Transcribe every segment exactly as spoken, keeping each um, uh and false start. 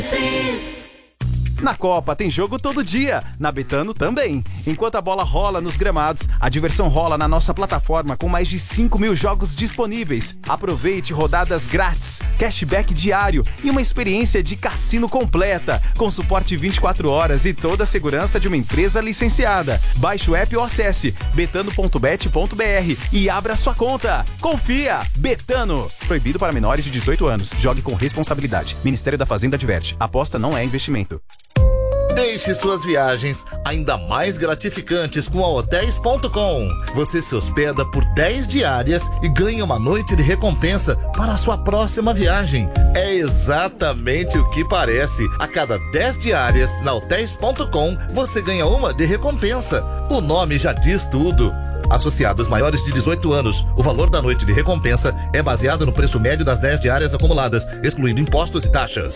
Na Copa tem jogo todo dia, na Betano também. Enquanto a bola rola nos gramados, a diversão rola na nossa plataforma com mais de cinco mil jogos disponíveis. Aproveite rodadas grátis, cashback diário e uma experiência de cassino completa, com suporte vinte e quatro horas e toda a segurança de uma empresa licenciada. Baixe o app ou acesse betano ponto bet ponto br e abra sua conta. Confia! Betano! Proibido para menores de dezoito anos. Jogue com responsabilidade. Ministério da Fazenda adverte. Aposta não é investimento. Deixe suas viagens ainda mais gratificantes com a hotéis ponto com. Você se hospeda por dez diárias e ganha uma noite de recompensa para a sua próxima viagem. É exatamente o que parece. A cada dez diárias na hotéis ponto com, você ganha uma de recompensa. O nome já diz tudo. Associados maiores de dezoito anos, o valor da noite de recompensa é baseado no preço médio das dez diárias acumuladas, excluindo impostos e taxas.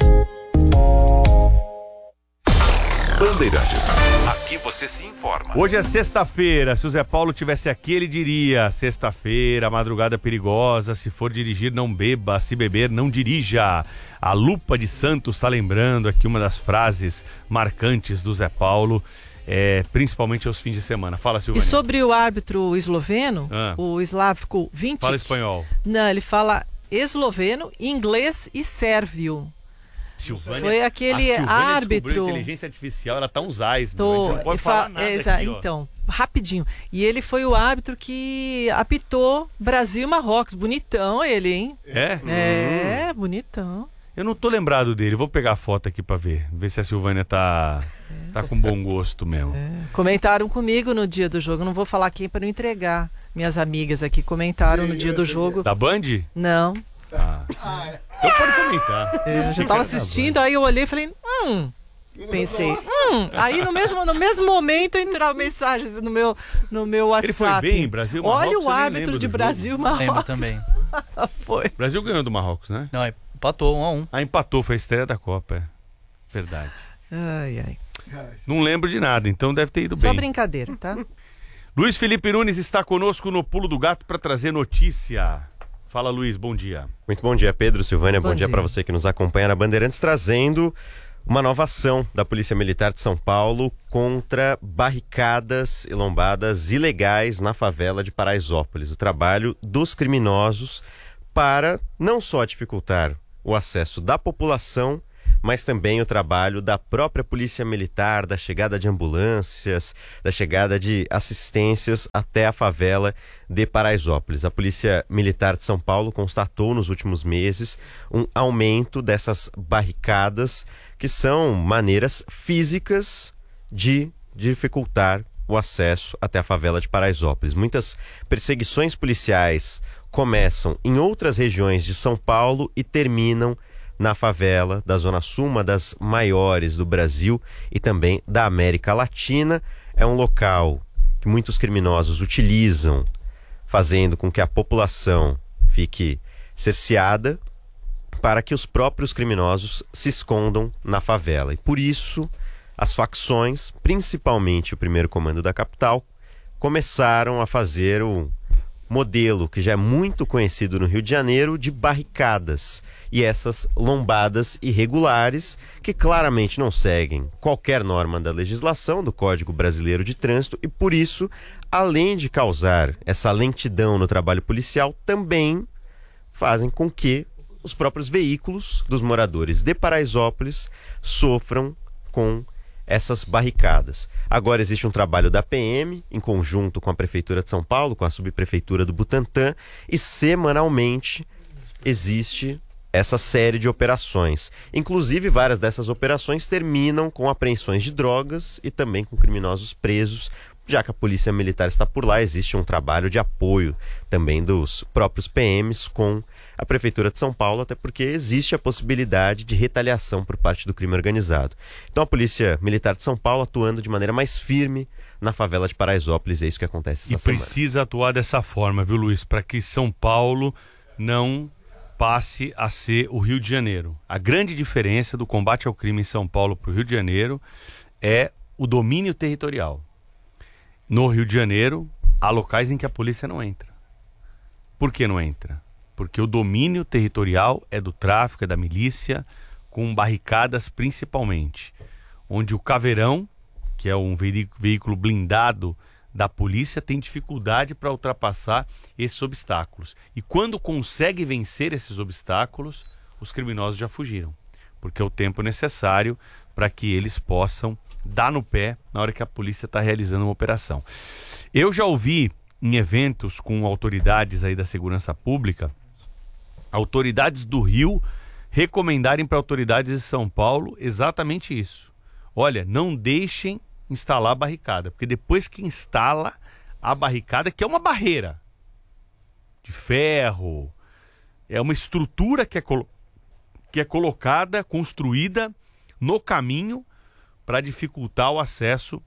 Bandeirantes, aqui você se informa. Hoje é sexta-feira, se o Zé Paulo tivesse aqui ele diria: sexta-feira, madrugada perigosa, se for dirigir não beba, se beber não dirija. A Lupa de Santos está lembrando aqui uma das frases marcantes do Zé Paulo, é, principalmente aos fins de semana. Fala, Silvânia. E sobre o árbitro esloveno, ah. o Slavko Vinčić. Fala espanhol. Não, ele fala esloveno, inglês e sérvio. Silvânia, foi aquele a árbitro. A inteligência artificial, ela tá uns ais, Tô, a gente não pode falar nada exa, aqui, ó. Então, rapidinho. E ele foi o árbitro que apitou Brasil e Marrocos. Bonitão ele, hein? É? É, hum. bonitão. Eu não tô lembrado dele, vou pegar a foto aqui pra ver. Ver se a Silvânia tá, é. tá com bom gosto mesmo. É. Comentaram comigo no dia do jogo, não vou falar quem para não entregar. Minhas amigas aqui comentaram no dia do jogo. Da Band? Não. Ah. Então pode comentar. É, eu já tava assistindo, aí eu olhei e falei, hum, pensei, hum, aí no mesmo, no mesmo momento entraram mensagens no meu, no meu WhatsApp. Ele foi bem, Brasil e Marrocos. Olha o árbitro de Brasil e Marrocos. Lembro também. Foi. O Brasil ganhou do Marrocos, né? Não, empatou um a um. Ah, empatou, foi a estreia da Copa, é. Verdade. Ai, ai. Não lembro de nada, então deve ter ido Só bem. Só brincadeira, tá? Luiz Felipe Nunes está conosco no Pulo do Gato para trazer notícia. Fala, Luiz, bom dia. Muito bom dia, Pedro, Silvânia, bom, bom dia, dia. para você que nos acompanha na Bandeirantes, trazendo uma nova ação da Polícia Militar de São Paulo contra barricadas e lombadas ilegais na favela de Paraisópolis. O trabalho dos criminosos para não só dificultar o acesso da população, mas também o trabalho da própria Polícia Militar, da chegada de ambulâncias, da chegada de assistências até a favela de Paraisópolis. A Polícia Militar de São Paulo constatou nos últimos meses um aumento dessas barricadas, que são maneiras físicas de dificultar o acesso até a favela de Paraisópolis. Muitas perseguições policiais começam em outras regiões de São Paulo e terminam na favela da Zona Sul, uma das maiores do Brasil e também da América Latina. É um local que muitos criminosos utilizam, fazendo com que a população fique cerceada para que os próprios criminosos se escondam na favela. E por isso, as facções, principalmente o primeiro comando da capital, começaram a fazer um modelo que já é muito conhecido no Rio de Janeiro de barricadas, e essas lombadas irregulares que claramente não seguem qualquer norma da legislação do Código Brasileiro de Trânsito e por isso, além de causar essa lentidão no trabalho policial, também fazem com que os próprios veículos dos moradores de Paraisópolis sofram com essas barricadas. Agora existe um trabalho da P M, em conjunto com a Prefeitura de São Paulo, com a Subprefeitura do Butantã, e semanalmente existe essa série de operações. Inclusive, várias dessas operações terminam com apreensões de drogas e também com criminosos presos. Já que a Polícia Militar está por lá, existe um trabalho de apoio também dos próprios P Ms com a Prefeitura de São Paulo, até porque existe a possibilidade de retaliação por parte do crime organizado. Então a Polícia Militar de São Paulo atuando de maneira mais firme na favela de Paraisópolis, é isso que acontece essa semana. E precisa atuar dessa forma, viu, Luiz, para que São Paulo não passe a ser o Rio de Janeiro. A grande diferença do combate ao crime em São Paulo para o Rio de Janeiro é o domínio territorial. No Rio de Janeiro, há locais em que a polícia não entra. Por que não entra? Porque o domínio territorial é do tráfico, é da milícia, com barricadas principalmente, onde o Caveirão, que é um veículo blindado da polícia, tem dificuldade para ultrapassar esses obstáculos. E quando consegue vencer esses obstáculos, os criminosos já fugiram, porque é o tempo necessário para que eles possam dar no pé na hora que a polícia está realizando uma operação. Eu já ouvi em eventos com autoridades aí da segurança pública, autoridades do Rio recomendarem para autoridades de São Paulo exatamente isso. Olha, não deixem instalar a barricada, porque depois que instala a barricada, que é uma barreira de ferro, é uma estrutura que é, colo- que é colocada, construída no caminho para dificultar o acesso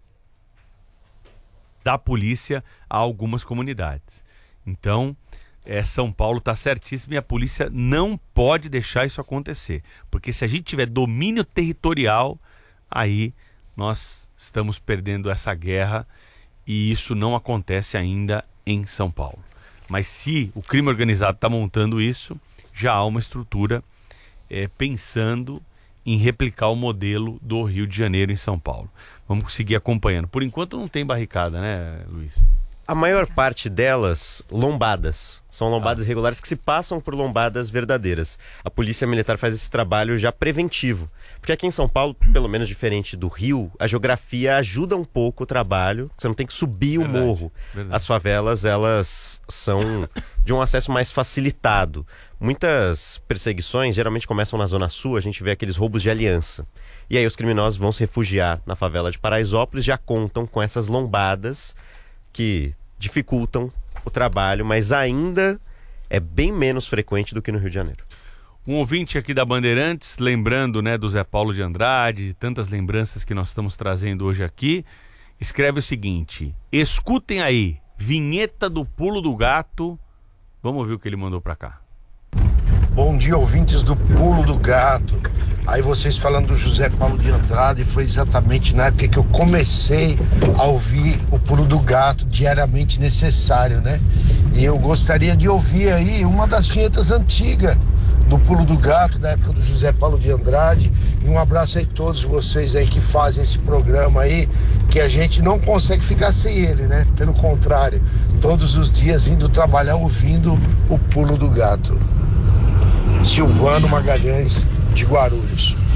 da polícia a algumas comunidades. Então, é, São Paulo está certíssimo e a polícia não pode deixar isso acontecer, porque se a gente tiver domínio territorial, aí nós estamos perdendo essa guerra e isso não acontece ainda em São Paulo. Mas se o crime organizado está montando isso, já há uma estrutura é, pensando em replicar o modelo do Rio de Janeiro em São Paulo. Vamos seguir acompanhando. Por enquanto não tem barricada, né, Luiz? A maior parte delas, lombadas. São lombadas ah. irregulares que se passam por lombadas verdadeiras. A Polícia Militar faz esse trabalho já preventivo. Porque aqui em São Paulo, pelo menos diferente do Rio, a geografia ajuda um pouco o trabalho. Você não tem que subir verdade, o morro. Verdade. As favelas, elas são de um acesso mais facilitado. Muitas perseguições geralmente começam na Zona Sul, a gente vê aqueles roubos de aliança. E aí os criminosos vão se refugiar na favela de Paraisópolis, já contam com essas lombadas que dificultam o trabalho, mas ainda é bem menos frequente do que no Rio de Janeiro. Um ouvinte aqui da Bandeirantes, lembrando, né, do Zé Paulo de Andrade, de tantas lembranças que nós estamos trazendo hoje aqui, escreve o seguinte: escutem aí, vinheta do Pulo do Gato. Vamos ouvir o que ele mandou pra cá. Bom dia, ouvintes do Pulo do Gato. Aí vocês falando do José Paulo de Andrade, foi exatamente na época que eu comecei a ouvir o Pulo do Gato, diariamente necessário, né? E eu gostaria de ouvir aí uma das vinhetas antigas do Pulo do Gato, da época do José Paulo de Andrade. E um abraço aí a todos vocês aí que fazem esse programa aí, que a gente não consegue ficar sem ele, né? Pelo contrário, todos os dias indo trabalhar ouvindo o Pulo do Gato. Silvano Magalhães, de Guarulhos.